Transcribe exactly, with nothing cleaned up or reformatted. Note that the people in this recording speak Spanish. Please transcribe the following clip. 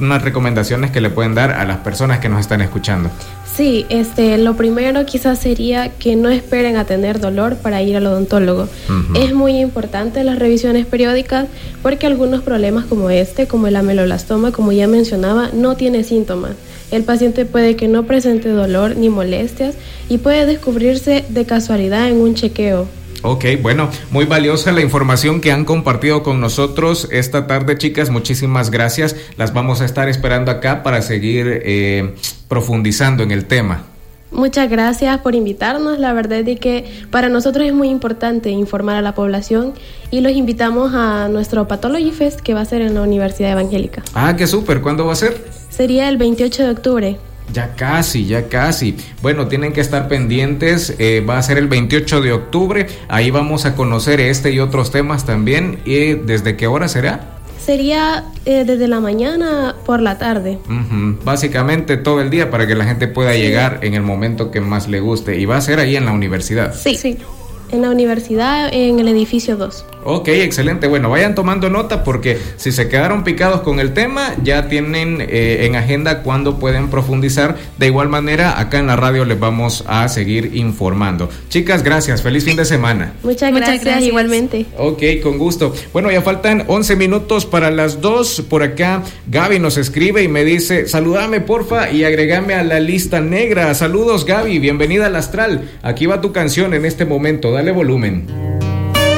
unas recomendaciones que le pueden dar a las personas que nos están escuchando. Sí, este, lo primero quizás sería que no esperen a tener dolor para ir al odontólogo. Uh-huh. Es muy importante las revisiones periódicas porque algunos problemas como este, como el ameloblastoma, como ya mencionaba, no tiene síntomas. El paciente puede que no presente dolor ni molestias y puede descubrirse de casualidad en un chequeo. Ok, bueno, muy valiosa la información que han compartido con nosotros esta tarde, chicas. Muchísimas gracias. Las vamos a estar esperando acá para seguir eh, profundizando en el tema. Muchas gracias por invitarnos. La verdad es de que para nosotros es muy importante informar a la población y los invitamos a nuestro Pathology Fest que va a ser en la Universidad Evangélica. Ah, qué súper. ¿Cuándo va a ser? Sería el veintiocho de octubre. Ya casi, ya casi. Bueno, tienen que estar pendientes. Eh, va a ser el veintiocho de octubre. Ahí vamos a conocer este y otros temas también. ¿Y desde qué hora será? Sería eh, desde la mañana por la tarde. Uh-huh. Básicamente todo el día para que la gente pueda sí. llegar en el momento que más le guste. Y va a ser ahí en la universidad. Sí, sí. En la universidad, en el edificio dos. Ok, excelente. Bueno, vayan tomando nota porque si se quedaron picados con el tema, ya tienen eh, en agenda cuándo pueden profundizar. De igual manera, acá en la radio les vamos a seguir informando. Chicas, gracias. Feliz fin de semana. Muchas gracias, Muchas gracias. Igualmente. Ok, con gusto. Bueno, ya faltan once minutos para las dos. Por acá, Gaby nos escribe y me dice, saludame porfa y agregame a la lista negra. Saludos, Gaby. Bienvenida al Astral. Aquí va tu canción en este momento. Dale volumen.